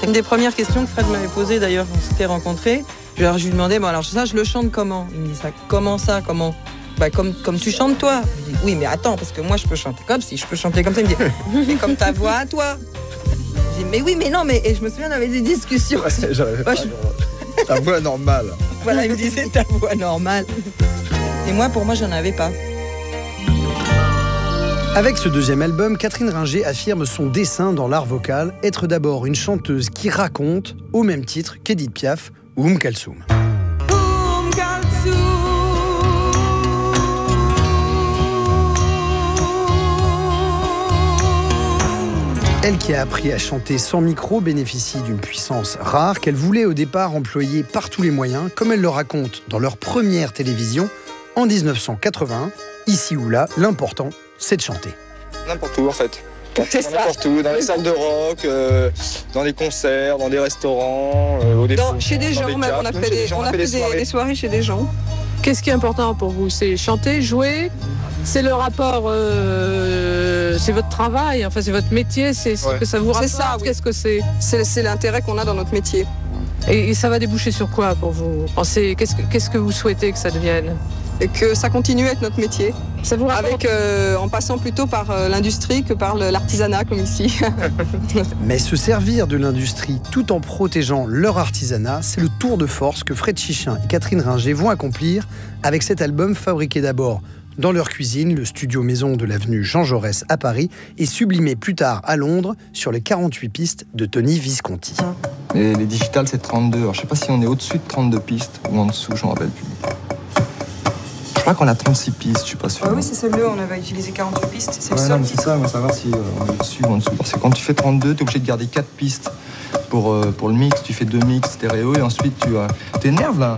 C'est une des premières questions que Fred m'avait posées d'ailleurs quand on s'était rencontrés. Je lui demandais, bon alors ça, je le chante comment ? Il me dit ça, comment ça, comment ? Bah comme tu chantes toi. Je dis, oui mais attends, parce que moi je peux chanter comme si je peux chanter comme ça. Il me dit, mais comme ta voix à toi. Je dis, mais oui, mais non, mais... Et je me souviens, on avait des discussions. Ouais, j'arrivais pas ta voix normale. Voilà, il me disait ta voix normale. Et moi, pour moi, j'en avais pas. Avec ce deuxième album, Catherine Ringer affirme son dessein dans l'art vocal, être d'abord une chanteuse qui raconte, au même titre qu'Edith Piaf ou Kalsoum. Elle qui a appris à chanter sans micro bénéficie d'une puissance rare qu'elle voulait au départ employer par tous les moyens, comme elle le raconte dans leur première télévision en 1981. Ici ou là, l'important, c'est de chanter. N'importe où en fait. C'est ça. N'importe où, dans les salles de rock, dans les concerts, dans des restaurants, chez des gens, même, on a fait des soirées chez des gens. Qu'est-ce qui est important pour vous ? C'est chanter, jouer ? C'est le rapport, c'est votre travail, enfin c'est votre métier, c'est ce que ça vous rapporte. C'est ça, oui. Qu'est-ce que c'est ? C'est l'intérêt qu'on a dans notre métier. Et ça va déboucher sur quoi pour vous ? Pensez, qu'est-ce que vous souhaitez que ça devienne ? Et que ça continue à être notre métier. Ça vous rapporte ? En passant plutôt par l'industrie que par l'artisanat, comme ici. Mais se servir de l'industrie tout en protégeant leur artisanat, c'est le tour de force que Fred Chichin et Catherine Ringer vont accomplir avec cet album fabriqué d'abord dans leur cuisine, le studio maison de l'avenue Jean Jaurès à Paris, et sublimé plus tard à Londres sur les 48 pistes de Tony Visconti. Et les digitales, c'est 32. Alors, je sais pas si on est au-dessus de 32 pistes ou en dessous, je m'en rappelle plus. Je crois qu'on a 36 pistes, je suis pas sûr. Oui, c'est celui-là, on avait utilisé 48 pistes. C'est le seul. Non, mais c'est ça, on va savoir si on est au-dessus ou en dessous. Parce que quand tu fais 32, tu es obligé de garder 4 pistes pour le mix. Tu fais 2 mix stéréo et ensuite tu t'énerves là.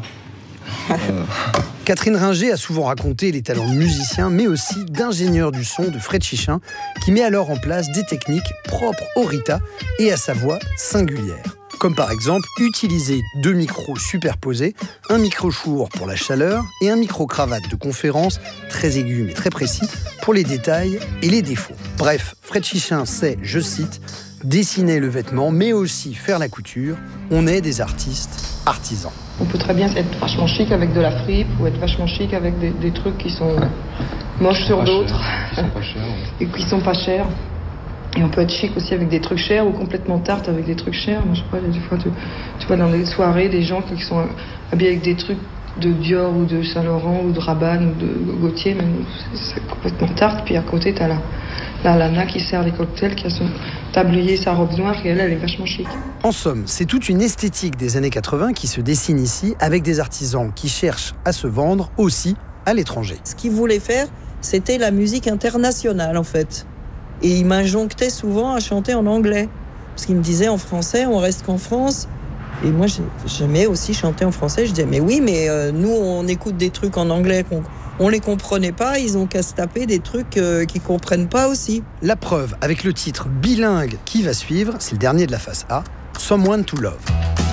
Catherine Ringer a souvent raconté les talents de musicien, mais aussi d'ingénieur du son de Fred Chichin, qui met alors en place des techniques propres au Rita et à sa voix singulière. Comme par exemple utiliser 2 micros superposés, un micro-chour pour la chaleur et un micro-cravate de conférence très aigu mais très précis pour les détails et les défauts. Bref, Fred Chichin sait, je cite, dessiner le vêtement mais aussi faire la couture. On est des artistes artisans. On peut très bien être vachement chic avec de la fripe ou être vachement chic avec des trucs qui sont moches sur d'autres et qui sont pas chers. Et on peut être chic aussi avec des trucs chers ou complètement tarte avec des trucs chers. Moi, je sais pas, des fois, tu vois dans des soirées des gens qui sont habillés avec des trucs de Dior ou de Saint-Laurent ou de Rabanne ou de Gaultier, mais c'est complètement tarte. Puis à côté, t'as la Lana qui sert les cocktails, qui a son tablier, sa robe noire, et elle est vachement chic. En somme, c'est toute une esthétique des années 80 qui se dessine ici, avec des artisans qui cherchent à se vendre aussi à l'étranger. Ce qu'ils voulaient faire, c'était la musique internationale, en fait. Et ils m'injonctaient souvent à chanter en anglais. Parce qu'ils me disaient, en français, on reste qu'en France. Et moi, j'aimais aussi chanter en français. Je disais, mais oui, mais nous, on écoute des trucs en anglais on les comprenait pas. Ils ont qu'à se taper des trucs qu'ils comprennent pas aussi. La preuve, avec le titre bilingue qui va suivre, c'est le dernier de la face A, Someone to Love.